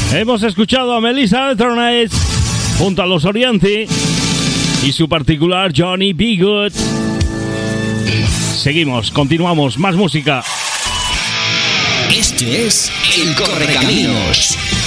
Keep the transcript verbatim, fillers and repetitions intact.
Hemos escuchado a Melissa Etheridge junto a Los Orienti y su particular Johnny B. Good. Seguimos, continuamos, más música. Este es El Correcaminos.